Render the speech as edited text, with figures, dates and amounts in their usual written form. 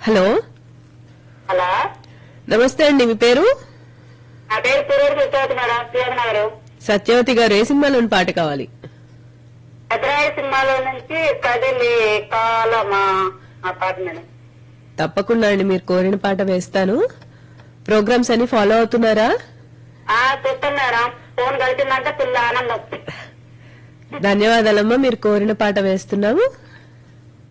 Hello hello, నమస్తే అండి, మీ పేరు? నా పేరు పూర్వూరు సత్యవతి మేడం, పిఎం నగర్. సత్యవతి గారు, ఏ సినిమాలోని పాట కావాలి? భద్రాయి సినిమాలో నుంచి కదిలి కాలమా ఆ పాట మేడం. తప్పకుండా అండి, మీరు కోరిన పాట వేస్తాను. ప్రోగ్రామ్స్ అన్ని ఫాలో అవుతున్నారా? చూస్తాం మేడం, ఫోన్ కలిసిందంటే ఫుల్ ఆనందం. ధన్యవాదాలమ్మా, మీరు కోరిన పాట వేస్తున్నాము.